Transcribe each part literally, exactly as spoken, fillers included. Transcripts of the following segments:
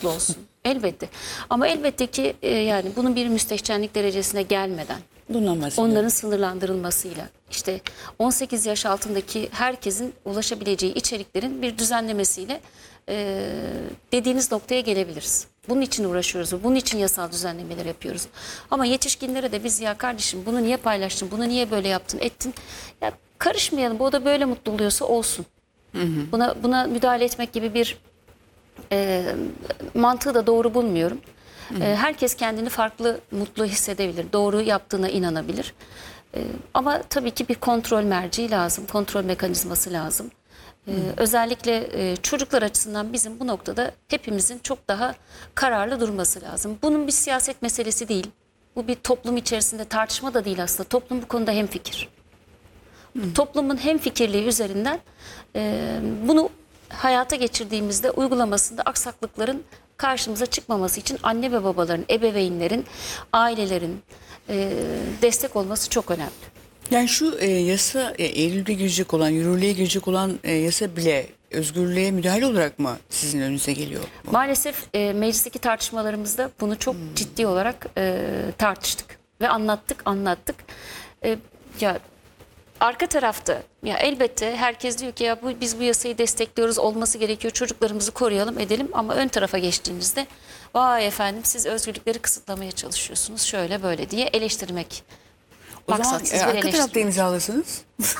mutlu olsun. Elbette. Ama elbette ki e, yani bunun bir müstehcenlik derecesine gelmeden, onların sınırlandırılmasıyla, işte on sekiz yaş altındaki herkesin ulaşabileceği içeriklerin bir düzenlemesiyle e, dediğiniz noktaya gelebiliriz. Bunun için uğraşıyoruz. Bunun için yasal düzenlemeler yapıyoruz. Ama yetişkinlere de biz ya kardeşim bunu niye paylaştın, bunu niye böyle yaptın, ettin? Ya karışmayalım. Bu o da böyle mutlu oluyorsa olsun. Hı hı. Buna buna müdahale etmek gibi bir e, mantığı da doğru bulmuyorum. Hı hı. E, herkes kendini farklı mutlu hissedebilir. Doğru yaptığına inanabilir. E, ama tabii ki bir kontrol merci lazım. Kontrol mekanizması lazım. Ee, özellikle e, çocuklar açısından bizim bu noktada hepimizin çok daha kararlı durması lazım. Bunun bir siyaset meselesi değil. Bu bir toplum içerisinde tartışma da değil aslında. Toplum bu konuda hemfikir. Hmm. Toplumun hemfikirliği üzerinden e, bunu hayata geçirdiğimizde uygulamasında aksaklıkların karşımıza çıkmaması için anne ve babaların, ebeveynlerin, ailelerin e, destek olması çok önemli. Yani şu e, yasa e, Eylül'de girecek olan, yürürlüğe girecek olan e, yasa bile özgürlüğe müdahale olarak mı sizin önünüze geliyor? Mu? Maalesef e, meclisteki tartışmalarımızda bunu çok hmm. ciddi olarak e, tartıştık ve anlattık, anlattık. E, ya arka tarafta ya elbette herkes diyor ki ya bu, biz bu yasayı destekliyoruz, olması gerekiyor, çocuklarımızı koruyalım, edelim, ama ön tarafa geçtiğimizde vay efendim siz özgürlükleri kısıtlamaya çalışıyorsunuz, şöyle böyle diye eleştirmek. O zaman e, arka tarafta imzalasınız.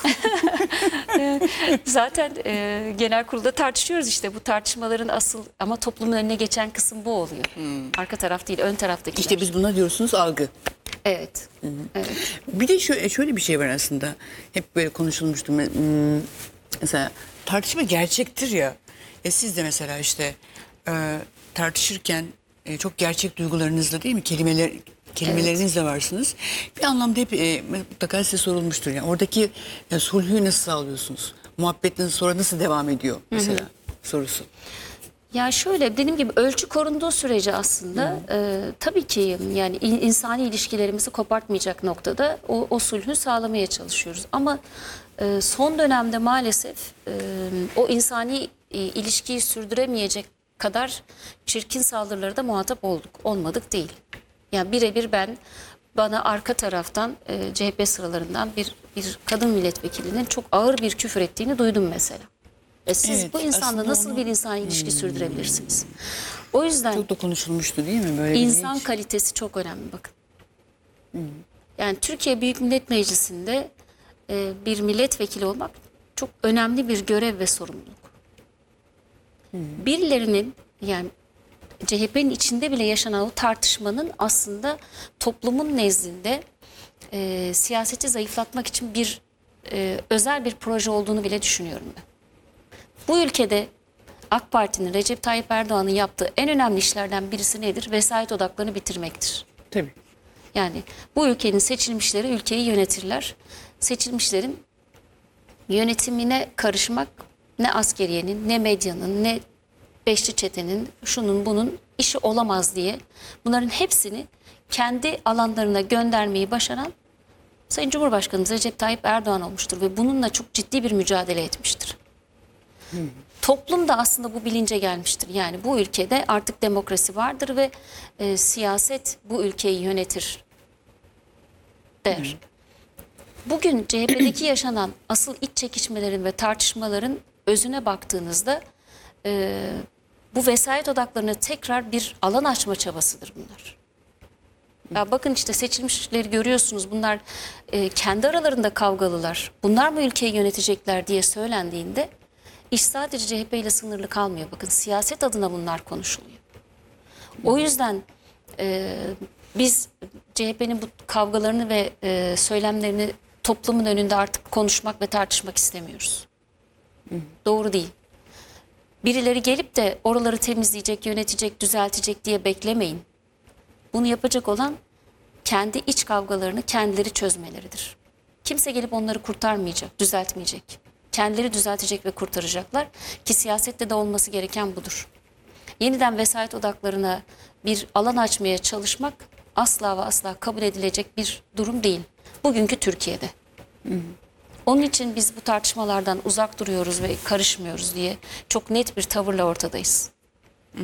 Zaten e, genel kurulda tartışıyoruz işte, bu tartışmaların asıl ama toplumun önüne geçen kısım bu oluyor. Hmm. Arka taraf değil, ön taraftakiler. İşte biz buna diyorsunuz algı. Evet. Hı -hı. Evet. Bir de şöyle, şöyle bir şey var aslında. Hep böyle konuşulmuştu. Mesela tartışma gerçektir ya. E siz de mesela işte e, tartışırken e, çok gerçek duygularınızla, değil mi? Kelimeler kelimelerinizle evet. varsınız. Bir anlamda hep e, mutlaka size sorulmuştur. Yani oradaki e, sulhü nasıl sağlıyorsunuz? Muhabbetin sonra nasıl devam ediyor mesela Hı -hı. sorusu. Ya şöyle, dediğim gibi ölçü korunduğu sürece aslında e, tabii ki yani insani ilişkilerimizi kopartmayacak noktada o, o sulhü sağlamaya çalışıyoruz. Ama e, son dönemde maalesef e, o insani e, ilişkiyi sürdüremeyecek kadar çirkin saldırılara da muhatap olduk. Olmadık değil. Yani birebir ben bana arka taraftan e, C H P sıralarından bir, bir kadın milletvekilinin çok ağır bir küfür ettiğini duydum mesela. E siz evet, bu insanla nasıl onu... bir insan ilişki hmm. sürdürebilirsiniz? O yüzden çok da konuşulmuştu değil mi? Böyle insan hiç... kalitesi çok önemli bakın. Hmm. Yani Türkiye Büyük Millet Meclisi'nde e, bir milletvekili olmak çok önemli bir görev ve sorumluluk. Hmm. Birilerinin yani C H P'nin içinde bile yaşanan o tartışmanın aslında toplumun nezdinde e, siyaseti zayıflatmak için bir e, özel bir proje olduğunu bile düşünüyorum ben. Bu ülkede AK Parti'nin, Recep Tayyip Erdoğan'ın yaptığı en önemli işlerden birisi nedir? Vesayet odaklarını bitirmektir. Tabii. Yani bu ülkenin seçilmişleri ülkeyi yönetirler. Seçilmişlerin yönetimine karışmak ne askeriyenin, ne medyanın, ne beşli çetenin, şunun bunun işi olamaz diye bunların hepsini kendi alanlarına göndermeyi başaran Sayın Cumhurbaşkanımız Recep Tayyip Erdoğan olmuştur ve bununla çok ciddi bir mücadele etmiştir. Hmm. Toplum da aslında bu bilince gelmiştir. Yani bu ülkede artık demokrasi vardır ve e, siyaset bu ülkeyi yönetir der. Hmm. Bugün C H P'deki yaşanan asıl iç çekişmelerin ve tartışmaların özüne baktığınızda e, bu vesayet odaklarına tekrar bir alan açma çabasıdır bunlar. Ya bakın işte seçilmişleri görüyorsunuz, bunlar e, kendi aralarında kavgalılar. Bunlar mı ülkeyi yönetecekler diye söylendiğinde İş sadece C H P ile sınırlı kalmıyor. Bakın siyaset adına bunlar konuşuluyor. O yüzden e, biz C H P'nin bu kavgalarını ve e, söylemlerini toplumun önünde artık konuşmak ve tartışmak istemiyoruz. Hı. Doğru değil. Birileri gelip de oraları temizleyecek, yönetecek, düzeltecek diye beklemeyin. Bunu yapacak olan kendi iç kavgalarını kendileri çözmeleridir. Kimse gelip onları kurtarmayacak, düzeltmeyecek. Kendileri düzeltecek ve kurtaracaklar ki siyasette de olması gereken budur. Yeniden vesayet odaklarına bir alan açmaya çalışmak asla ve asla kabul edilecek bir durum değil. Bugünkü Türkiye'de. Hı hı. Onun için biz bu tartışmalardan uzak duruyoruz ve karışmıyoruz diye çok net bir tavırla ortadayız. Hı hı.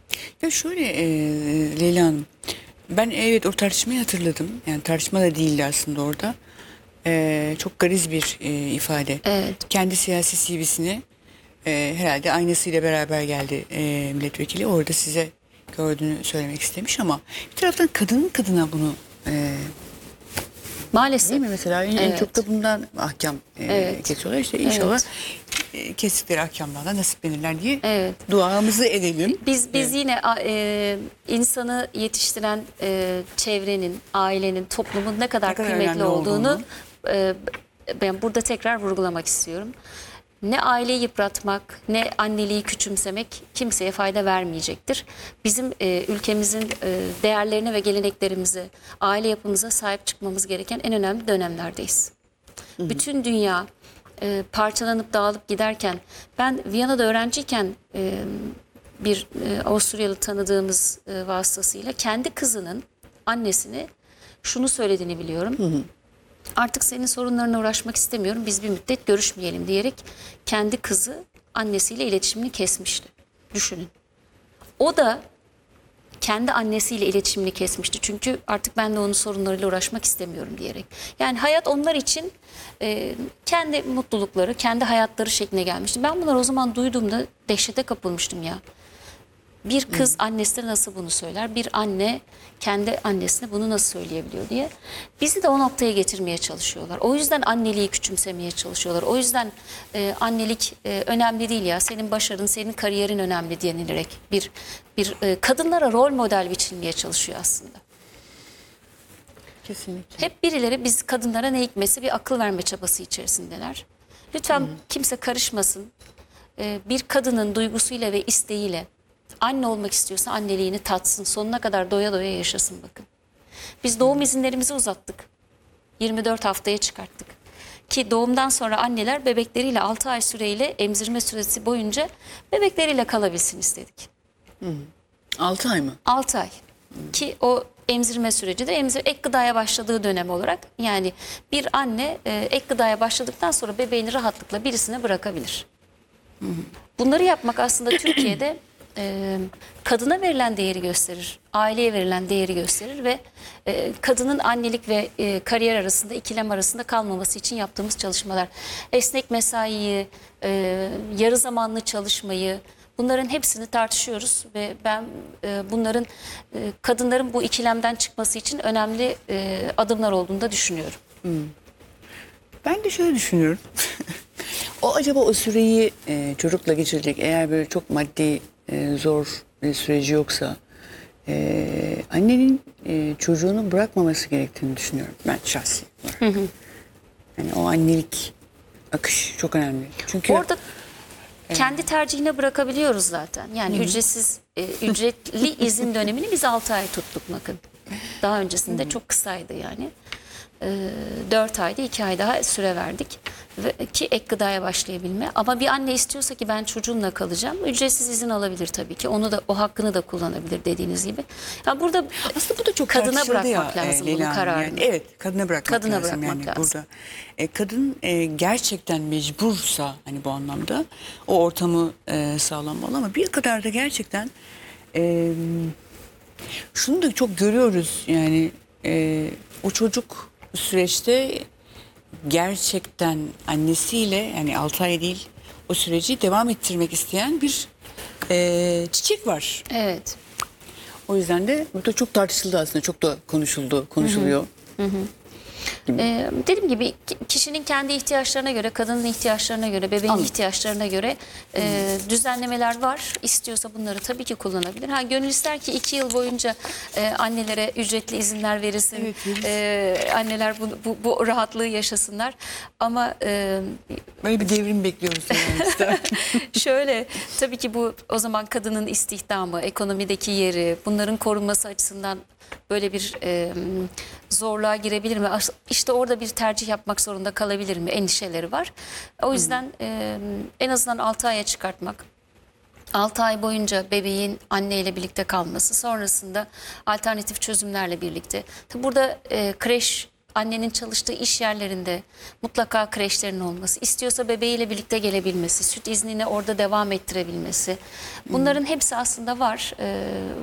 Ya şöyle e, Leyla Hanım, ben evet o tartışmayı hatırladım. Yani tartışma da değildi aslında orada. E, çok gariz bir e, ifade. Evet. Kendi siyasi C V'sini e, herhalde aynasıyla beraber geldi e, milletvekili. Orada size gördüğünü söylemek istemiş ama bir taraftan kadının kadına bunu e, Maalesef. değil mi mesela en, en Evet. çok da bundan ahkam e, Evet. kesiyorlar. İşte inşallah e, kestikleri ahkamlardan nasiplenirler diye Evet. duamızı edelim. Biz biz yine a- e, insanı yetiştiren e, çevrenin, ailenin, toplumun ne kadar, Ne kadar kıymetli önemli olduğunu olduğunu. e, ben burada tekrar vurgulamak istiyorum. Ne aileyi yıpratmak, ne anneliği küçümsemek kimseye fayda vermeyecektir. Bizim e, ülkemizin e, değerlerine ve geleneklerimize, aile yapımıza sahip çıkmamız gereken en önemli dönemlerdeyiz. Bütün dünya e, parçalanıp dağılıp giderken, ben Viyana'da öğrenciyken e, bir e, Avusturyalı tanıdığımız e, vasıtasıyla kendi kızının annesine şunu söylediğini biliyorum. Artık senin sorunlarına uğraşmak istemiyorum, biz bir müddet görüşmeyelim diyerek kendi kızı annesiyle iletişimini kesmişti. Düşünün. O da kendi annesiyle iletişimini kesmişti. Çünkü artık ben de onun sorunlarıyla uğraşmak istemiyorum diyerek. Yani hayat onlar için e, kendi mutlulukları, kendi hayatları şekline gelmişti. Ben bunları o zaman duyduğumda dehşete kapılmıştım ya. Bir kız annesine nasıl bunu söyler? Bir anne kendi annesine bunu nasıl söyleyebiliyor diye. Bizi de o noktaya getirmeye çalışıyorlar. O yüzden anneliği küçümsemeye çalışıyorlar. O yüzden e, annelik e, önemli değil ya. Senin başarın, senin kariyerin önemli denilerek bir bir e, kadınlara rol model biçilmeye çalışıyor aslında. Kesinlikle. Hep birileri biz kadınlara ne hikmetse bir akıl verme çabası içerisindeler. Lütfen kimse karışmasın. Ee, bir kadının duygusuyla ve isteğiyle anne olmak istiyorsa anneliğini tatsın. Sonuna kadar doya doya yaşasın bakın. Biz doğum izinlerimizi uzattık. yirmi dört haftaya çıkarttık. Ki doğumdan sonra anneler bebekleriyle altı ay süreyle emzirme süresi boyunca bebekleriyle kalabilsin istedik. altı ay mı? altı ay. Ki o emzirme süreci de emzir ek gıdaya başladığı dönem olarak, yani bir anne e, ek gıdaya başladıktan sonra bebeğini rahatlıkla birisine bırakabilir. Bunları yapmak aslında Türkiye'de e, kadına verilen değeri gösterir, aileye verilen değeri gösterir ve e, kadının annelik ve e, kariyer arasında, ikilem arasında kalmaması için yaptığımız çalışmalar. Esnek mesaiyi, e, yarı zamanlı çalışmayı, bunların hepsini tartışıyoruz ve ben e, bunların e, kadınların bu ikilemden çıkması için önemli e, adımlar olduğunu da düşünüyorum. Ben de şöyle düşünüyorum. O acaba o süreyi e, çocukla geçirecek, eğer böyle çok maddi e, zor bir süreci yoksa e, annenin e, çocuğunu bırakmaması gerektiğini düşünüyorum ben şahsi olarak. Yani o annelik akış çok önemli. Çünkü Orada kendi tercihine bırakabiliyoruz zaten. Yani ücretsiz, e, ücretli izin dönemini biz altı ay tuttuk bakın. Daha öncesinde çok kısaydı yani. E, dört ayda iki ay daha süre verdik. Ve, ki ek gıdaya başlayabilme. Ama bir anne istiyorsa ki ben çocuğumla kalacağım, ücretsiz izin alabilir tabii ki. Onu da, o hakkını da kullanabilir dediğiniz gibi. Ya burada aslında bu da çok kadına tartışıldı bırakmak ya, e, lazım Leyla bunun Hanım. kararını. Yani, evet, kadına bırakmak Kadına lazım bırakmak yani lazım. burada. E, kadın e, gerçekten mecbursa hani bu anlamda o ortamı e, sağlanmalı ama bir kadar da gerçekten e, şunu da çok görüyoruz yani e, o çocuk süreçte gerçekten annesiyle, yani altı ay değil, o süreci devam ettirmek isteyen bir e, çiçek var. Evet. O yüzden de burada çok tartışıldı aslında. Çok da konuşuldu, konuşuluyor. Ee, dediğim gibi ki- kişinin kendi ihtiyaçlarına göre, kadının ihtiyaçlarına göre, bebeğin Anladım. ihtiyaçlarına göre e, düzenlemeler var. İstiyorsa bunları tabii ki kullanabilir. Ha, gönül ister ki iki yıl boyunca e, annelere ücretli izinler verilsin. Evet, verilsin. E, anneler bu, bu, bu rahatlığı yaşasınlar. Ama e, Böyle bir devrim bekliyoruz. Yani. şöyle, tabii ki bu o zaman kadının istihdamı, ekonomideki yeri, bunların korunması açısından böyle bir e, zorluğa girebilir mi? As- İşte orada bir tercih yapmak zorunda kalabilir mi? Endişeleri var. O yüzden e, en azından altı aya çıkartmak. altı ay boyunca bebeğin anneyle birlikte kalması, sonrasında alternatif çözümlerle birlikte. Tabii burada e, kreş annenin çalıştığı iş yerlerinde mutlaka kreşlerin olması, istiyorsa bebeğiyle birlikte gelebilmesi, süt iznini orada devam ettirebilmesi. Bunların hepsi aslında var. Ee,